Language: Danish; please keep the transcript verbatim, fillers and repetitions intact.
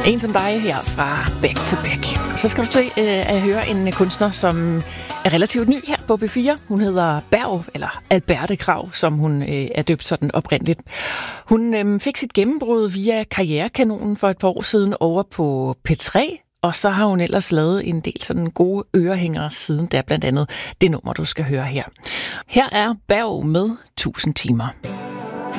En som dig her fra Back to Back. Så skal du til øh, at høre en kunstner, som er relativt ny her på B fire. Hun hedder Berg, eller Alberte Krag, som hun øh, er døbt sådan oprindeligt. Hun øh, fik sit gennembrud via Karrierekanonen for et par år siden over på P tre, og så har hun ellers lavet en del sådan gode ørehængere siden, der blandt andet det nummer, du skal høre her. Her er Berg med tusind timer.